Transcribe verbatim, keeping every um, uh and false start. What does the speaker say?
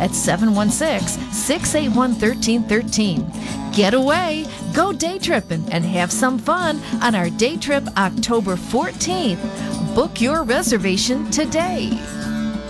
at seven one six, six eight one, one three one three. Get away, go day tripping, and have some fun on our day trip October fourteenth. Book your reservation today.